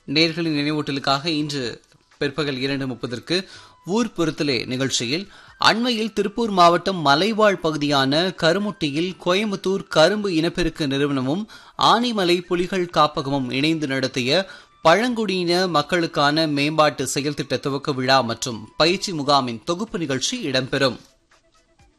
நேர்களின் நினைவூட்டலுக்காக இன்று பிற்பகல் 2:30 ஊர் பொறுத்தலே நிகழ்ச்சியில் அண்மையில் திருப்பூர் மாவட்டம் மலைவாழ் பகுதியான கருமுட்டியில் கோயம்புத்தூர் கரும்பு இனப்பெருக்க நிறுவனமும் ஆனைமலை புலிகள் காப்பகமும் இணைந்து நடத்திய பழங்குடியின மக்களுக்கான மேம்பாட்டு செயல்திட்ட துவக்க விழா மற்றும் பயிற்சி முகாமின் தொகுப்பு நிகழ்ச்சி இடம்பெறும்.